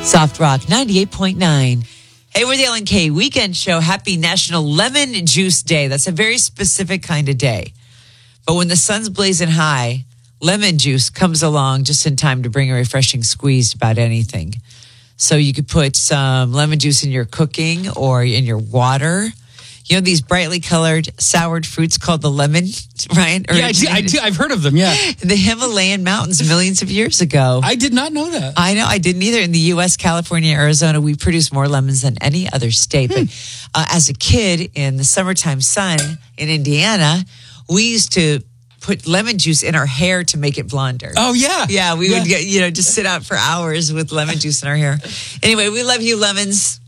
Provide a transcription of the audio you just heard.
Soft Rock 98.9. Hey, we're the Ellen K Weekend Show. Happy National Lemon Juice Day. That's a very specific kind of day. But when the sun's blazing high, lemon juice comes along just in time to bring a refreshing squeeze to about anything. So you could put some lemon juice in your cooking or in your water. You know these brightly colored soured fruits called the lemon, Ryan? Yeah, I do. I've heard of them, yeah. In the Himalayan mountains millions of years ago. I did not know that. I know. I didn't either. In the U.S., California, Arizona, we produce more lemons than any other state. But as a kid in the summertime sun in Indiana, we used to put lemon juice in our hair to make it blonder. Oh, yeah. Yeah, we would get, just sit out for hours with lemon juice in our hair. Anyway, we love you, lemons.